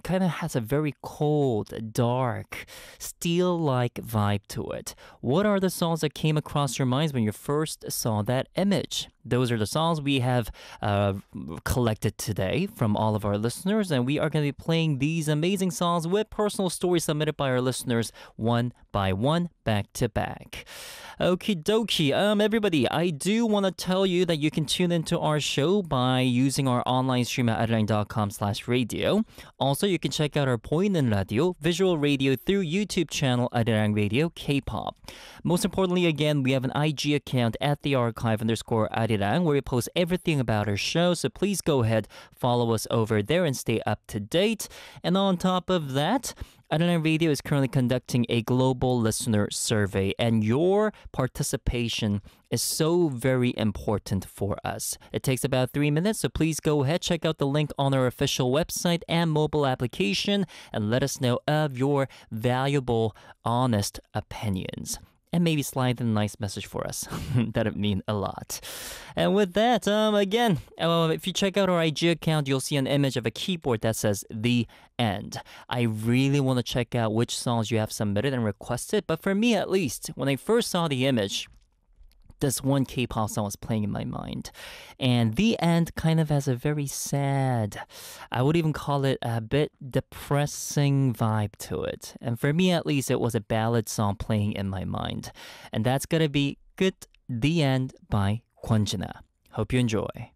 kind of has a very cold, dark, steel-like vibe to it. What are the songs that came across your minds when you first saw that image? Those are the songs we have collected today from all of our listeners, and we are going to be playing these amazing songs with personal stories submitted by our listeners one by one, back to back. Okie dokie. Everybody, I do want to tell you that you can tune into our show by using our online stream at arirang.com/radio. Also, you can check out our 보이는 radio, visual radio through YouTube channel Arirang Radio K-pop. Most importantly, again, we have an IG account at @thearchive_Arirang where we post everything about our show. So please go ahead, follow us over there and stay up to date. And on top of that, Arirang Radio is currently conducting a global listener survey, and your participation is so very important for us. It takes about 3 minutes, so please go ahead, check out the link on our official website and mobile application, and let us know of your valuable, honest opinions. And maybe slide in a nice message for us. That'd mean a lot. And with that, again, if you check out our IG account, you'll see an image of a keyboard that says The End. I really want to check out which songs you have submitted and requested, but for me at least, when I first saw the image, this one K-pop song was playing in my mind. And The End kind of has a very sad, I would even call it a bit depressing vibe to it. And for me at least, it was a ballad song playing in my mind. And that's gonna be Good The End by Kwon Jina. Hope you enjoy.